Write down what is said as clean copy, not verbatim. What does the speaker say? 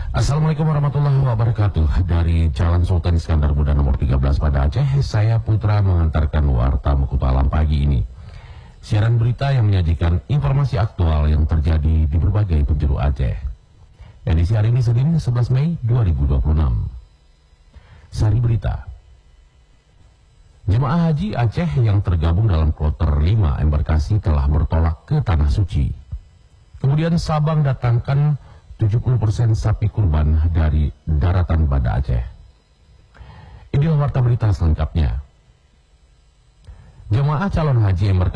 Assalamualaikum warahmatullahi wabarakatuh. Dari Jalan Sultan Iskandar Muda nomor 13 pada Aceh, saya Putra mengantarkan warta Mekutu Alam pagi ini. Siaran berita yang menyajikan informasi aktual yang terjadi di berbagai penjuru Aceh. Edisi hari ini Senin 11 Mei 2026. Sari berita. Jemaah haji Aceh yang tergabung dalam kloter 5 embarkasi telah bertolak ke Tanah Suci. Kemudian Sabang datangkan 70% sapi kurban dari daratan Banda Aceh. Inilah warta berita selengkapnya. Jemaah calon haji embarkasi